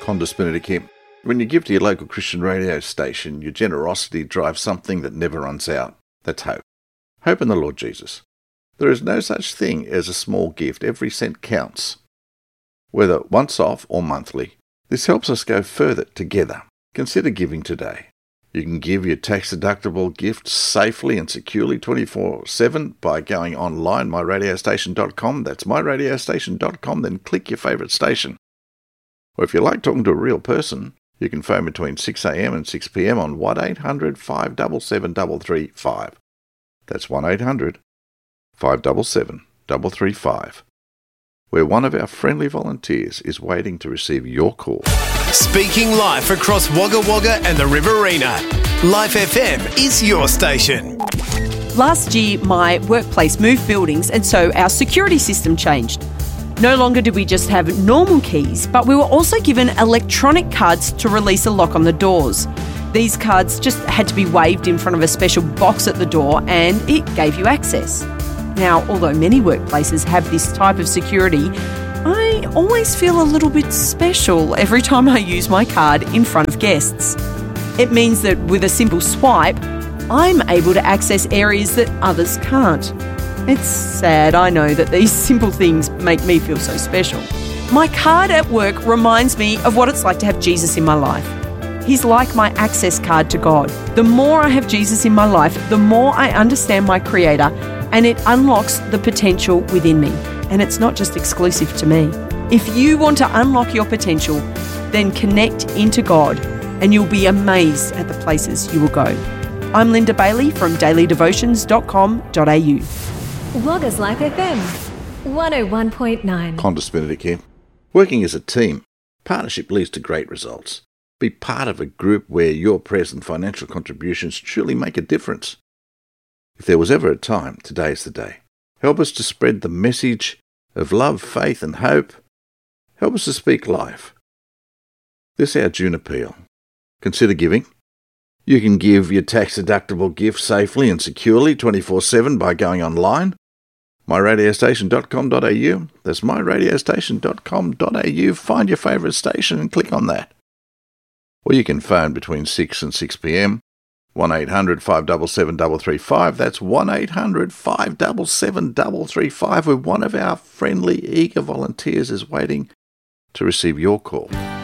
Qantas Benedict here. When you give to your local Christian radio station, your generosity drives something that never runs out. That's hope. Hope in the Lord Jesus. There is no such thing as a small gift. Every cent counts. Whether once off or monthly, this helps us go further together. Consider giving today. You can give your tax-deductible gift safely and securely 24/7 by going online, myradiostation.com. That's myradiostation.com. Then click your favourite station. Or if you like talking to a real person, you can phone between 6 a.m. and 6 p.m. on 1-800-577-335. That's 1-800-577-335, where one of our friendly volunteers is waiting to receive your call. Speaking live across Wagga Wagga and the Riverina, Life FM is your station. Last year, my workplace moved buildings, and so our security system changed. No longer did we just have normal keys, but we were also given electronic cards to release a lock on the doors. These cards just had to be waved in front of a special box at the door, and it gave you access. Now, although many workplaces have this type of security, I always feel a little bit special every time I use my card in front of guests. It means that with a simple swipe, I'm able to access areas that others can't. It's sad, I know, that these simple things make me feel so special. My card at work reminds me of what it's like to have Jesus in my life. He's like my access card to God. The more I have Jesus in my life, the more I understand my Creator, and it unlocks the potential within me. And it's not just exclusive to me. If you want to unlock your potential, then connect into God, and you'll be amazed at the places you will go. I'm Linda Bailey from dailydevotions.com.au. Wagga's Life FM 101.9. Qantas Benedict here. Working as a team, partnership leads to great results. Be part of a group where your present financial contributions truly make a difference. If there was ever a time, today is the day. Help us to spread the message of love, faith and hope. Help us to speak life. This is our June appeal. Consider giving. You can give your tax-deductible gift safely and securely 24/7 by going online, myradiostation.com.au. That's myradiostation.com.au. Find your favourite station and click on that. Or you can phone between 6 and 6 p.m, 1-800-577-335. That's 1-800-577-335, where one of our friendly, eager volunteers is waiting to receive your call.